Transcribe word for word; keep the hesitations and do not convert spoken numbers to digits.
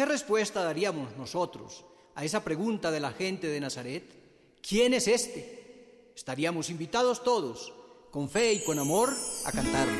¿Qué respuesta daríamos nosotros a esa pregunta de la gente de Nazaret? ¿Quién es este? Estaríamos invitados todos, con fe y con amor, a cantarlo.